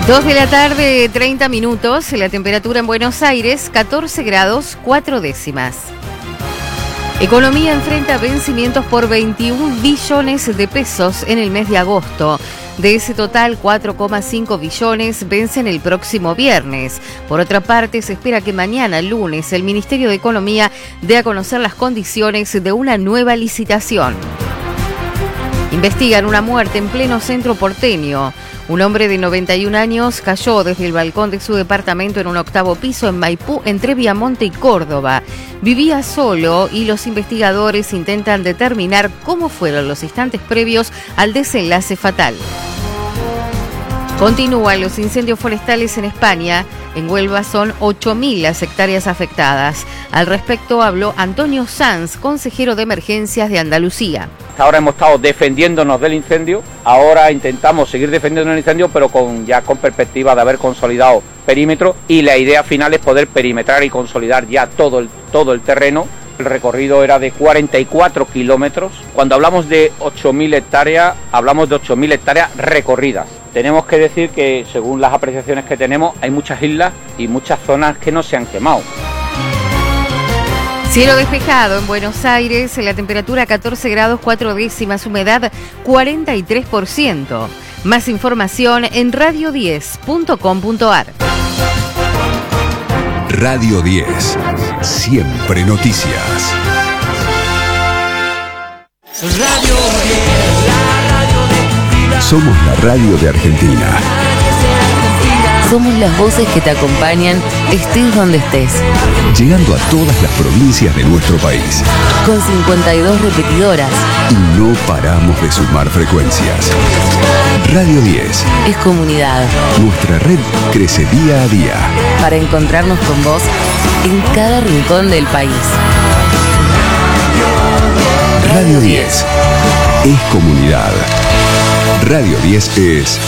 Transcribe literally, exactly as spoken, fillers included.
dos de la tarde, treinta minutos, la temperatura en Buenos Aires, catorce grados, cuatro décimas. Economía enfrenta vencimientos por veintiún billones de pesos en el mes de agosto. De ese total, cuatro coma cinco billones vencen el próximo viernes. Por otra parte, se espera que mañana, lunes, el Ministerio de Economía dé a conocer las condiciones de una nueva licitación. Investigan una muerte en pleno centro porteño. Un hombre de noventa y un años cayó desde el balcón de su departamento en un octavo piso en Maipú, entre Viamonte y Córdoba. Vivía solo y los investigadores intentan determinar cómo fueron los instantes previos al desenlace fatal. Continúan los incendios forestales en España. En Huelva son ocho mil las hectáreas afectadas. Al respecto habló Antonio Sanz, consejero de emergencias de Andalucía. Ahora hemos estado defendiéndonos del incendio, ahora intentamos seguir defendiendo el incendio, pero con ya con perspectiva de haber consolidado perímetro, y la idea final es poder perimetrar y consolidar ya todo el, todo el terreno. El recorrido era de cuarenta y cuatro kilómetros. Cuando hablamos de ocho mil hectáreas, hablamos de ocho mil hectáreas recorridas. Tenemos que decir que, según las apreciaciones que tenemos, hay muchas islas y muchas zonas que no se han quemado. Cielo despejado en Buenos Aires, la temperatura catorce grados cuatro décimas, humedad cuarenta y tres por ciento. Más información en radio diez punto com punto ar. Radio diez, siempre noticias. Radio diez, la radio de tu vida. Somos la radio de Argentina. Somos las voces que te acompañan, estés donde estés. Llegando a todas las provincias de nuestro país. Con cincuenta y dos repetidoras. Y no paramos de sumar frecuencias. Radio diez. Es comunidad. Nuestra red crece día a día. Para encontrarnos con vos en cada rincón del país. Radio diez. Es comunidad. Radio diez es